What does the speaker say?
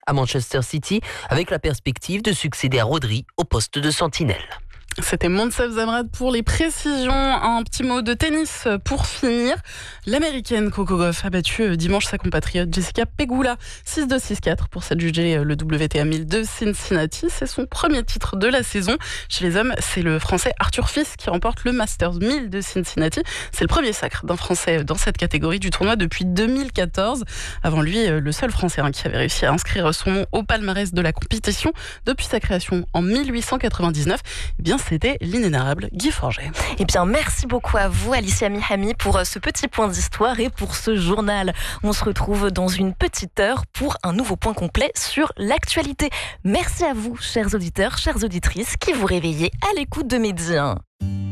à Manchester City avec la perspective de succéder à Rodri au poste de sentinelle. C'était Monsef Zamrad pour les précisions. Un petit mot de tennis pour finir. L'américaine Coco Gauff a battu dimanche sa compatriote Jessica Pegula 6-2, 6-4 pour s'adjuger le WTA 1000 de Cincinnati. C'est son premier titre de la saison. Chez les hommes, c'est le Français Arthur Fils qui remporte le Masters 1000 de Cincinnati. C'est le premier sacre d'un Français dans cette catégorie du tournoi depuis 2014. Avant lui, le seul Français qui avait réussi à inscrire son nom au palmarès de la compétition depuis sa création en 1899. Eh bien, c'était l'inénarrable Guy Forget. Eh bien, merci beaucoup à vous, Alicia Mihami, pour ce petit point d'histoire et pour ce journal. On se retrouve dans une petite heure pour un nouveau point complet sur l'actualité. Merci à vous, chers auditeurs, chères auditrices, qui vous réveillez à l'écoute de Média 1.